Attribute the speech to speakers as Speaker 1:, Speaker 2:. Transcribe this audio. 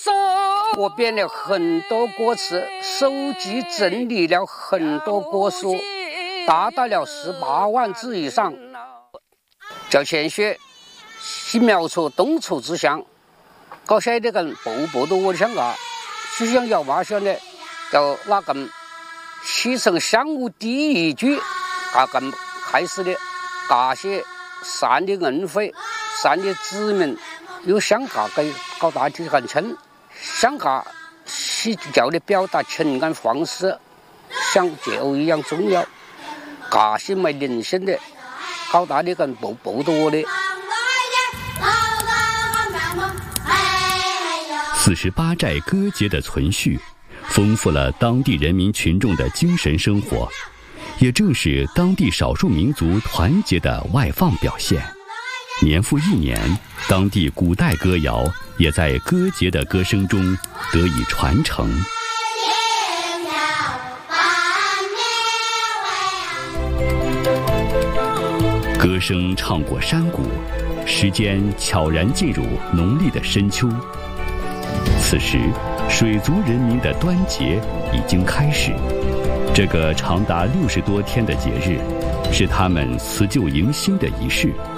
Speaker 1: 手。我编了很多歌词，收集整理了很多歌书，达到了18万字以上。叫钱学去描述东楚之乡，搞些那个步的我想啊，只想要嘛想呢，叫那个起承相互第一句啊，跟开始的那些善的恩惠、善的子民，有想噶给搞大体很称，想噶是叫的表达情感方式，像节奏一样重要，那些没灵性的。搞大的跟不多的。
Speaker 2: 48寨歌节的存续，丰富了当地人民群众的精神生活，也正是当地少数民族团结的外放表现。年复一年，当地古代歌谣也在歌节的歌声中得以传承。歌声唱过山谷，时间悄然进入农历的深秋。此时，水族人民的端节已经开始。这个长达60多天的节日，是他们辞旧迎新的仪式。